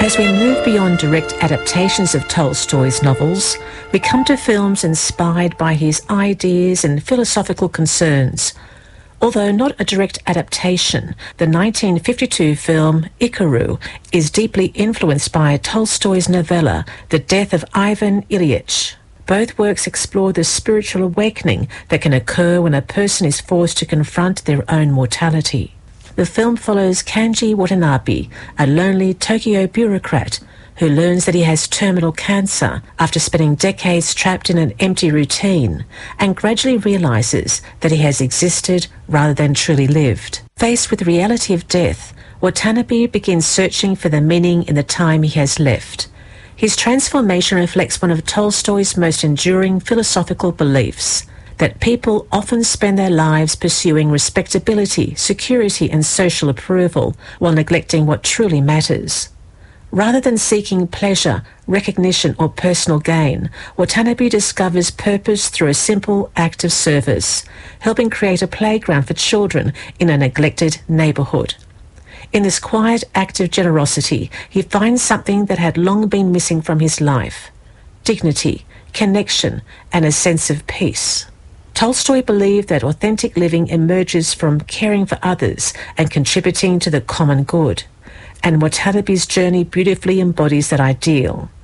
As we move beyond direct adaptations of Tolstoy's novels, we come to films inspired by his ideas and philosophical concerns. Although not a direct adaptation, the 1952 film Ikaru is deeply influenced by Tolstoy's novella The Death of Ivan Ilyich. Both works explore the spiritual awakening that can occur when a person is forced to confront their own mortality. The film follows Kanji Watanabe, a lonely Tokyo bureaucrat who learns that he has terminal cancer after spending decades trapped in an empty routine, and gradually realises that he has existed rather than truly lived. Faced with the reality of death, Watanabe begins searching for the meaning in the time he has left. His transformation reflects one of Tolstoy's most enduring philosophical beliefs, that people often spend their lives pursuing respectability, security and social approval while neglecting what truly matters. Rather than seeking pleasure, recognition or personal gain, Watanabe discovers purpose through a simple act of service, helping create a playground for children in a neglected neighbourhood. In this quiet act of generosity, he finds something that had long been missing from his life: dignity, connection and a sense of peace. Tolstoy believed that authentic living emerges from caring for others and contributing to the common good, and Watanabe's journey beautifully embodies that ideal.